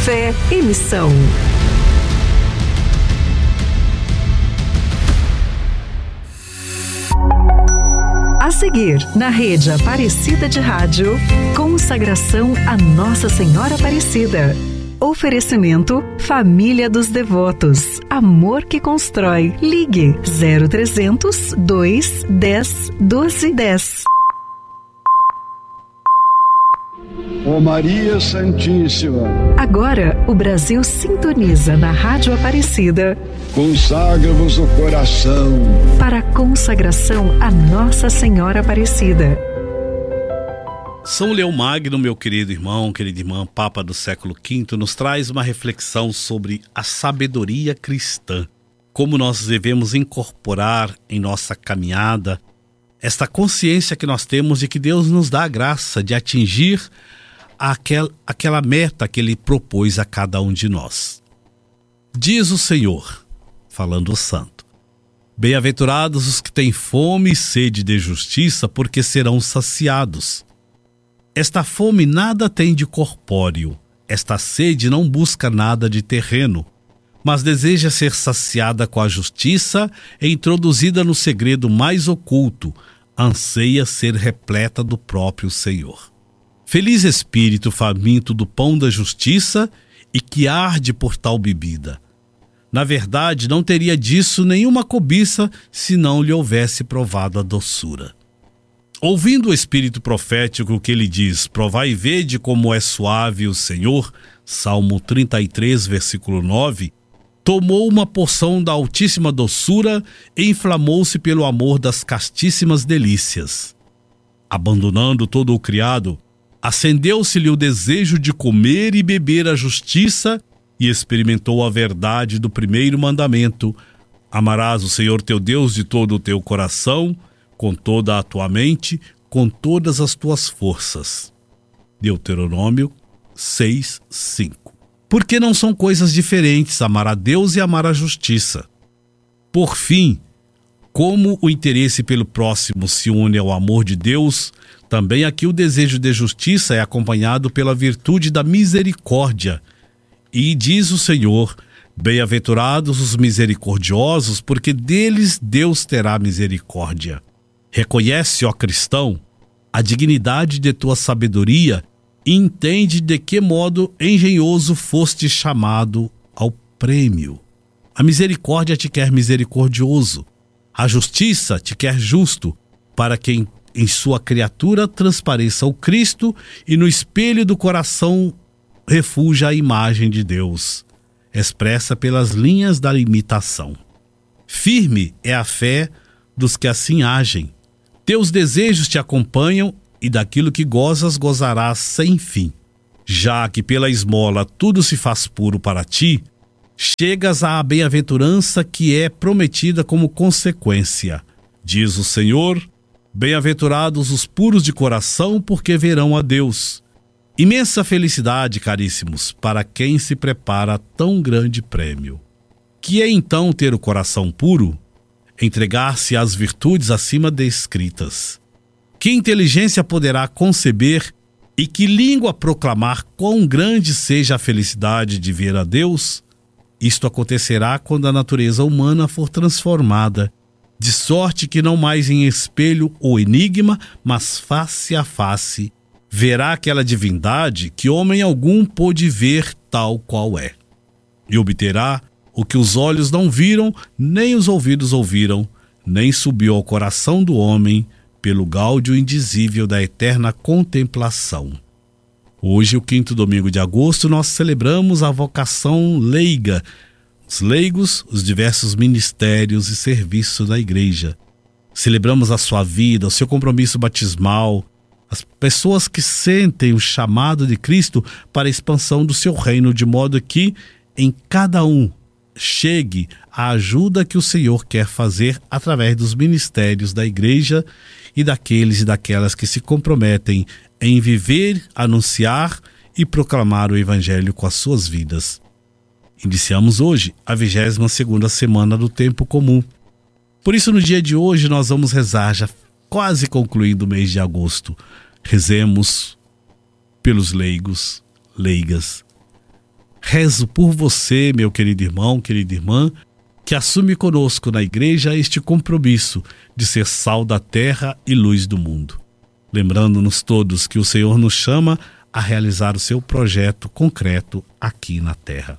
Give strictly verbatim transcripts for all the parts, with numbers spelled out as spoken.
Fé e Missão. A seguir, na rede Aparecida de Rádio, consagração a Nossa Senhora Aparecida. Oferecimento Família dos Devotos. Amor que constrói. Ligue zero trezentos, dois, dez, doze, dez. Ó Maria Santíssima. Agora, o Brasil sintoniza na Rádio Aparecida. Consagra-vos o coração para a consagração a Nossa Senhora Aparecida. São Leão Magno, meu querido irmão, querida irmã, Papa do século quinto, nos traz uma reflexão sobre a sabedoria cristã. Como nós devemos incorporar em nossa caminhada esta consciência que nós temos de que Deus nos dá a graça de atingir aquel, aquela meta que Ele propôs a cada um de nós. Diz o Senhor, falando o Santo: bem-aventurados os que têm fome e sede de justiça, porque serão saciados. Esta fome nada tem de corpóreo, esta sede não busca nada de terreno, mas deseja ser saciada com a justiça e introduzida no segredo mais oculto, anseia ser repleta do próprio Senhor. Feliz espírito faminto do pão da justiça e que arde por tal bebida. Na verdade, não teria disso nenhuma cobiça se não lhe houvesse provado a doçura. Ouvindo o espírito profético que ele diz: provai e vede como é suave o Senhor, Salmo trinta e três, versículo nove, tomou uma porção da altíssima doçura e inflamou-se pelo amor das castíssimas delícias. Abandonando todo o criado, acendeu-se-lhe o desejo de comer e beber a justiça e experimentou a verdade do primeiro mandamento: amarás o Senhor teu Deus de todo o teu coração, com toda a tua mente, com todas as tuas forças. Deuteronômio seis, cinco. Porque não são coisas diferentes amar a Deus e amar a justiça. Por fim, como o interesse pelo próximo se une ao amor de Deus, também aqui o desejo de justiça é acompanhado pela virtude da misericórdia. E diz o Senhor: bem-aventurados os misericordiosos, porque deles Deus terá misericórdia. Reconhece, ó cristão, a dignidade de tua sabedoria e entende de que modo engenhoso foste chamado ao prêmio. A misericórdia te quer misericordioso, a justiça te quer justo, para que em, em sua criatura transpareça o Cristo e no espelho do coração refuja a imagem de Deus, expressa pelas linhas da imitação. Firme é a fé dos que assim agem. Teus desejos te acompanham e daquilo que gozas, gozarás sem fim. Já que pela esmola tudo se faz puro para ti, chegas à bem-aventurança que é prometida como consequência. Diz o Senhor: bem-aventurados os puros de coração, porque verão a Deus. Imensa felicidade, caríssimos, para quem se prepara a tão grande prêmio. Que é então ter o coração puro? Entregar-se às virtudes acima descritas. Que inteligência poderá conceber e que língua proclamar quão grande seja a felicidade de ver a Deus? Isto acontecerá quando a natureza humana for transformada, de sorte que não mais em espelho ou enigma, mas face a face, verá aquela divindade que homem algum pôde ver tal qual é. E obterá o que os olhos não viram, nem os ouvidos ouviram, nem subiu ao coração do homem, pelo gáudio indizível da eterna contemplação. Hoje, o quinto domingo de agosto, nós celebramos a vocação leiga, os leigos, os diversos ministérios e serviços da igreja. Celebramos a sua vida, o seu compromisso batismal, as pessoas que sentem o chamado de Cristo para a expansão do seu reino, de modo que em cada um chegue a ajuda que o Senhor quer fazer através dos ministérios da igreja e daqueles e daquelas que se comprometem em viver, anunciar e proclamar o Evangelho com as suas vidas. Iniciamos hoje a vigésima segunda semana do tempo comum. Por isso, no dia de hoje, nós vamos rezar, já quase concluindo o mês de agosto. Rezemos pelos leigos, leigas. Rezo por você, meu querido irmão, querida irmã, que assume conosco na igreja este compromisso de ser sal da terra e luz do mundo. Lembrando-nos todos que o Senhor nos chama a realizar o seu projeto concreto aqui na terra.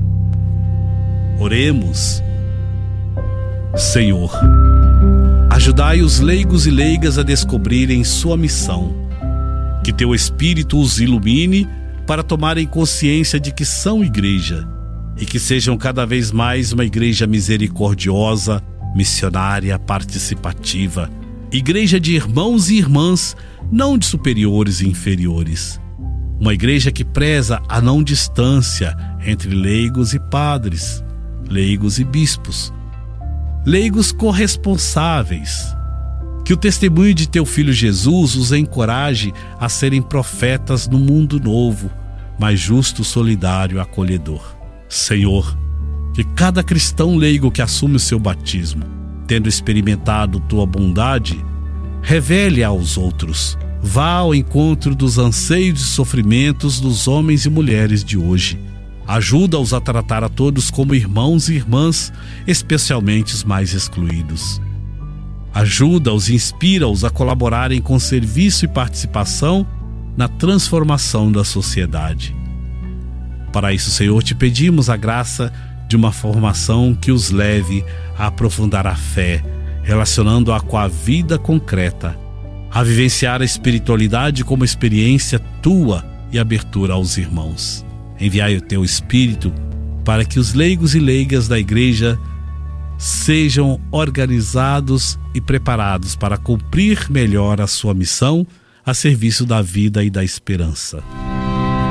Oremos. Senhor, ajudai os leigos e leigas a descobrirem sua missão. Que teu Espírito os ilumine para tomarem consciência de que são igreja e que sejam cada vez mais uma igreja misericordiosa, missionária, participativa, igreja de irmãos e irmãs, não de superiores e inferiores. Uma igreja que preza a não distância entre leigos e padres, leigos e bispos, leigos corresponsáveis. Que o testemunho de teu Filho Jesus os encoraje a serem profetas no mundo novo, mais justo, solidário e acolhedor. Senhor, que cada cristão leigo que assume o seu batismo, tendo experimentado tua bondade, revele aos outros, vá ao encontro dos anseios e sofrimentos dos homens e mulheres de hoje. Ajuda-os a tratar a todos como irmãos e irmãs, especialmente os mais excluídos. Ajuda-os e inspira-os a colaborarem com serviço e participação na transformação da sociedade. Para isso, Senhor, te pedimos a graça de uma formação que os leve a aprofundar a fé, relacionando-a com a vida concreta, a vivenciar a espiritualidade como experiência tua e abertura aos irmãos. Enviai o teu Espírito para que os leigos e leigas da igreja sejam organizados e preparados para cumprir melhor a sua missão a serviço da vida e da esperança.